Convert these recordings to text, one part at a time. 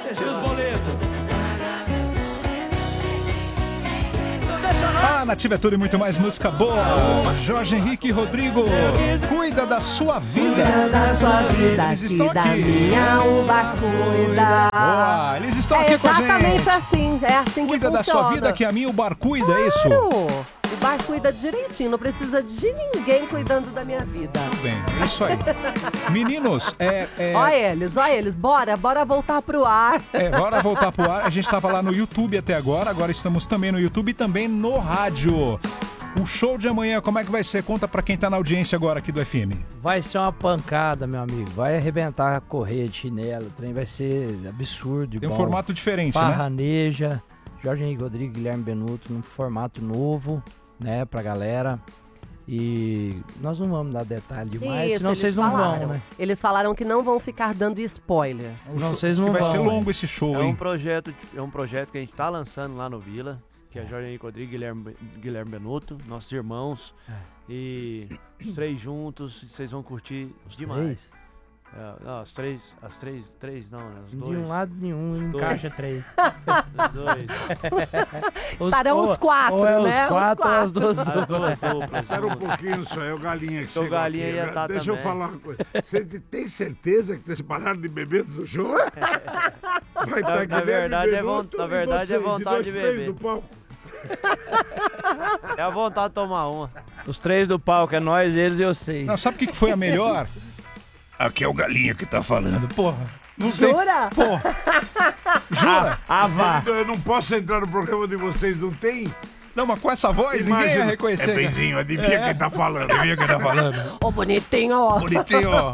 E os boletos? Ah, Nativa é tudo e muito mais música boa. Jorge Henrique e Rodrigo, cuida da sua vida. Cuida da sua vida, Eles estão da aqui. minha uba cuida. Boa, eles estão aqui com a gente. Exatamente assim, é assim que Cuida funciona. da sua vida que a minha o bar cuida, é isso? Claro. O bar cuida direitinho, não precisa de ninguém cuidando da minha vida. Bem, é isso aí. Meninos, Ó eles, bora voltar pro ar. bora voltar pro ar. A gente estava lá no YouTube até agora estamos também no YouTube e também no rádio. O show de amanhã, como é que vai ser? Conta pra quem tá na audiência agora aqui do FM. Vai ser uma pancada, meu amigo. Vai arrebentar a correia de chinelo. O trem vai ser absurdo. Tem um formato diferente, né? Farraneja, Jorge Henrique Rodrigo, Guilherme Benuto, num formato novo, né, pra galera. E nós não vamos dar detalhe demais, Isso, senão vocês não vão, né? Eles falaram que não vão ficar dando spoiler. Senão vocês não vai vão. ser longo esse show, É hein? um projeto que a gente tá lançando lá no Vila, que é Jorge Henrique Rodrigo e Guilherme Benuto, nossos irmãos. E os três juntos, vocês vão curtir demais. Não, as três não, né? Os dois. De um lado nenhum, encaixa três. Os dois. Estarão os quatro, ou né? Os quatro ou as duas As duas duplas. duplas. Espera um pouquinho só, é o Galinha que chegou Galinha aqui. ia tá Deixa eu também. falar uma coisa. Vocês têm certeza que vocês pararam de beber do show? Vai estar Na verdade, é vontade de beber. Do palco. É a vontade de tomar uma. Os três do palco, é nós, eles e eu sei. Não, sabe o que foi a melhor? Aqui é o Galinha que tá falando. Porra. Não tem. Jura? Porra. Jura? Vá. Eu não posso entrar no programa de vocês, não tem? Não, mas com essa voz, ninguém ia reconhecer. É Benzinho, adivinha quem tá falando. Adivinha quem tá falando. Ô, bonitinho, ó. Bonitinho, ó.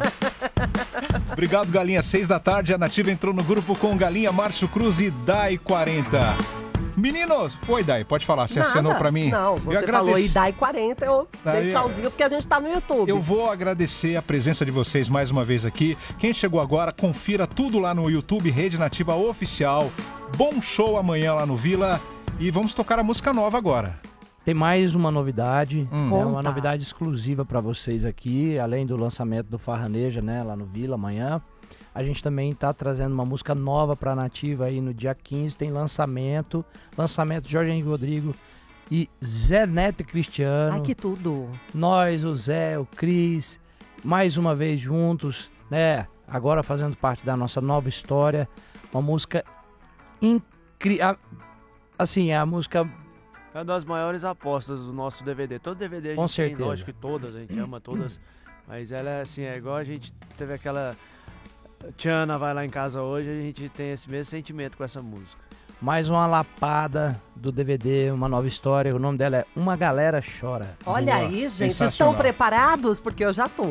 Obrigado, Galinha. 6 da tarde, a Nativa entrou no grupo com Galinha, Márcio Cruz e Dai 40. Meninos, foi, Dai, pode falar, você acenou pra mim? Não, Eu você falou agradeci- e Dai 40, eu dei Aí, tchauzinho porque a gente tá no YouTube. Eu vou agradecer a presença de vocês mais uma vez aqui. Quem chegou agora, confira tudo lá no YouTube, Rede Nativa Oficial. Bom show amanhã lá no Vila. E vamos tocar a música nova agora. Tem mais uma novidade, né, Conta. uma novidade exclusiva para vocês aqui, além do lançamento do Farraneja, né, lá no Vila amanhã. A gente também tá trazendo uma música nova pra Nativa aí no dia 15, tem lançamento de Jorge Henrique Rodrigo e Zé Neto e Cristiano. Ai, que tudo. Nós, o Zé, o Cris, mais uma vez juntos, né, agora fazendo parte da nossa nova história, uma música incrível, assim, a música... É uma das maiores apostas do nosso DVD. Todo DVD a gente Com tem, certeza. lógico que todas, a gente ama todas. Mas ela é assim, é igual a gente teve aquela... Tiana vai lá em casa hoje, a gente tem esse mesmo sentimento com essa música. Mais uma lapada do DVD, uma nova história. O nome dela é Uma Galera Chora. Olha Boa. aí, gente. Sensacional. Estão preparados? Porque eu já tô.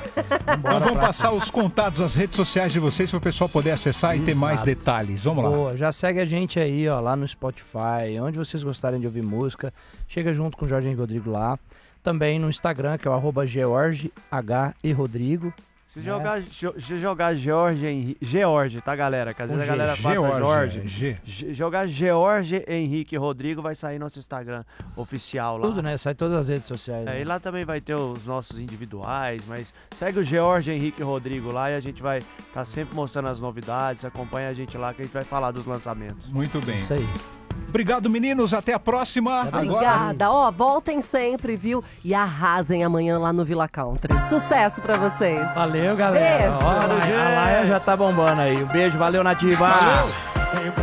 Nós vamos passar os contatos, as redes sociais de vocês para o pessoal poder acessar e ter mais detalhes. Vamos lá. Boa, já segue a gente aí, ó, lá no Spotify, onde vocês gostarem de ouvir música. Chega junto com o Jorge Henrique Rodrigo lá. Também no Instagram, que é o @GeorgeH_e_Rodrigo. Se jogar George, tá, galera? Que às vezes a galera passa Jorge. Jogar George Henrique Rodrigo, vai sair nosso Instagram oficial lá. Tudo, né? Sai todas as redes sociais. É, né? e lá também vai ter os nossos individuais, mas segue o George Henrique Rodrigo lá e a gente vai estar sempre mostrando as novidades, acompanha a gente lá que a gente vai falar dos lançamentos. Muito bem. Isso aí. Obrigado, meninos. Até a próxima. Obrigada. Ó, voltem sempre, viu? E arrasem amanhã lá no Vila Country. Sucesso pra vocês. Valeu, galera. Beijo. Ó, a Laia já tá bombando aí. Um beijo, valeu, Nativa.